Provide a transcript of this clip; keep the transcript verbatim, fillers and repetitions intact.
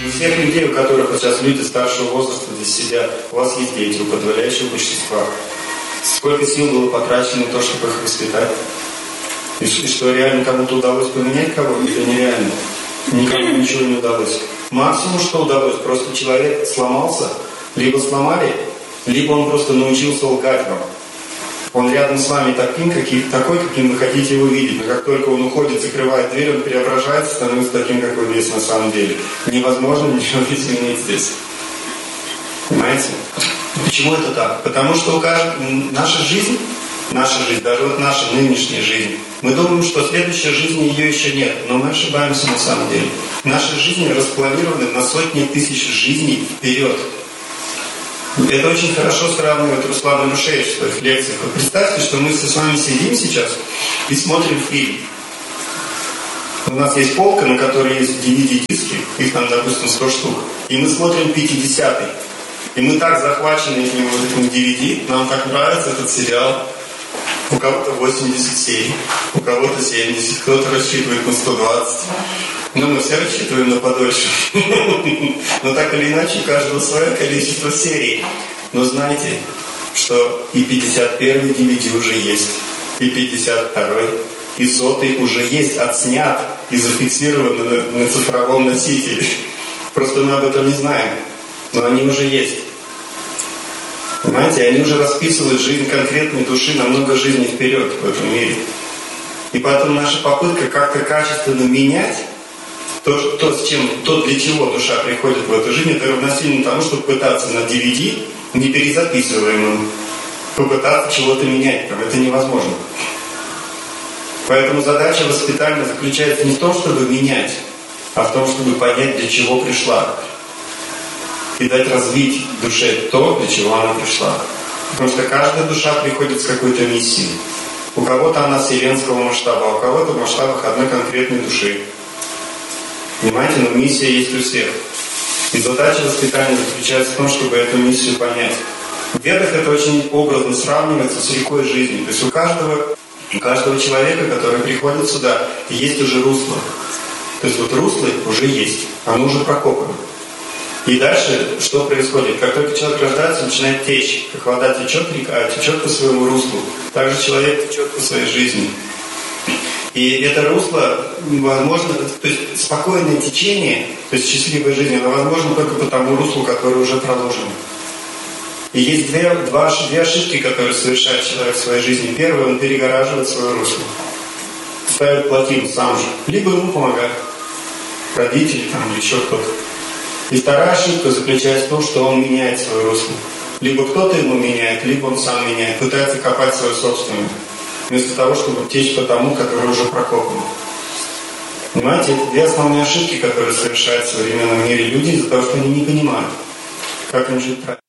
У всех людей, у которых вот сейчас люди старшего возраста здесь сидят, у вас есть дети, у подавляющего большинства. Сколько сил было потрачено на то, чтобы их воспитать? И что, реально кому-то удалось поменять кого-то? Это нереально. Никому ничего не удалось. Максимум, что удалось, просто человек сломался, либо сломали, либо он просто научился лгать вам. Он рядом с вами таким, каким, такой, каким вы хотите его видеть. Но как только он уходит, закрывает дверь, он преображается, становится таким, какой он есть на самом деле. Невозможно ничего изменить здесь. Понимаете? Почему это так? Потому что у каждого, наша жизнь, наша жизнь, даже вот наша нынешняя жизнь, мы думаем, что следующая жизнь ее еще нет, но мы ошибаемся на самом деле. Наша жизнь распланирована на сотни тысяч жизней вперед. Это очень хорошо сравнивает Руслан Алюшевич в своих лекциях. Вот представьте, что мы с вами сидим сейчас и смотрим фильм. У нас есть полка, на которой есть ди ви ди-диски, их там, допустим, сто штук. И мы смотрим пятидесятый. И мы так захвачены этим, вот этим ди ви ди, нам так нравится этот сериал. У кого-то восемьдесят семь, у кого-то семьдесят, кто-то рассчитывает на сто двадцать. Ну, мы все рассчитываем на подольше. Но так или иначе, у каждого свое количество серий. Но знаете, что и пятьдесят первый ди ви ди уже есть, и пятьдесят второй, и сотый уже есть, отснят и зафиксирован на, на цифровом носителе. Просто мы об этом не знаем. Но они уже есть. Понимаете, они уже расписывают жизнь конкретной души на много жизней вперед в этом мире. И поэтому наша попытка как-то качественно менять то, то, с чем, то, для чего душа приходит в эту жизнь, это равносильно тому, чтобы пытаться на ди ви ди, не перезаписываемым, попытаться чего-то менять. Там, это невозможно. Поэтому задача воспитания заключается не в том, чтобы менять, а в том, чтобы понять, для чего пришла. И дать развить душе то, для чего она пришла. Потому что каждая душа приходит с какой-то миссией. У кого-то она вселенского масштаба, а у кого-то в масштабах одной конкретной души. Понимаете, но миссия есть у всех. И задача воспитания заключается в том, чтобы эту миссию понять. В Ведах это очень образно сравнивается с рекой жизни. То есть у каждого, у каждого человека, который приходит сюда, есть уже русло. То есть вот русло уже есть, оно уже прокопано. И дальше что происходит? Как только человек рождается, начинает течь. Как вода течет, река течет по своему руслу. Также человек течет по своей жизни. И это русло возможно, то есть спокойное течение, то есть счастливая жизнь, оно возможно только по тому руслу, которое уже проложено. И есть две, два, две ошибки, которые совершает человек в своей жизни. Первое, он перегораживает свое русло. Ставит плотину сам же. Либо ему помогают родители там, или еще кто-то. И вторая ошибка заключается в том, что он меняет свое русло. Либо кто-то ему меняет, либо он сам меняет. Пытается копать свою собственную. Вместо того, чтобы течь по тому, который уже прокопан. Понимаете, это две основные ошибки, которые совершают в современном мире люди из-за того, что они не понимают, как им жить правильно.